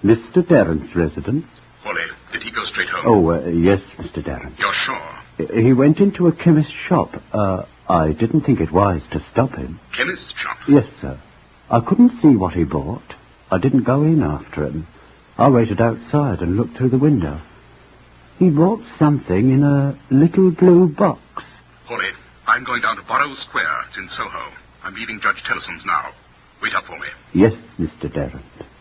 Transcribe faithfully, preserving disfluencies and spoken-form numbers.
Mister Derrant's residence? Wally, did he go straight home? Oh, uh, yes, Mister Derrant. You're sure? He went into a chemist's shop. Uh, I didn't think it wise to stop him. Chemist's shop? Yes, sir. I couldn't see what he bought. I didn't go in after him. I waited outside and looked through the window. He bought something in a little blue box. Wally, I'm going down to Borrow Square. It's in Soho. I'm leaving Judge Tellison's now. Wait up for me. Yes, Mister Derrant.